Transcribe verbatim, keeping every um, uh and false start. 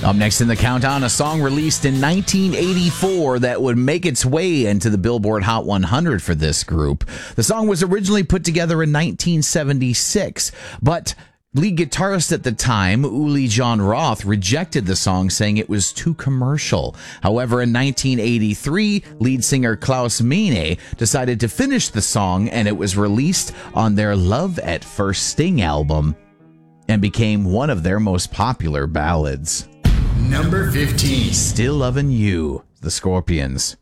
Up next in the countdown, a song released in nineteen eighty-four that would make its way into the Billboard Hot one hundred for this group. The song was originally put together in nineteen seventy-six, but lead guitarist at the time, Uli Jon Roth, rejected the song, saying it was too commercial. However, in nineteen eighty-three, lead singer Klaus Meine decided to finish the song, and it was released on their Love at First Sting album and became one of their most popular ballads. Number fifteen. Still Lovin' You, the Scorpions.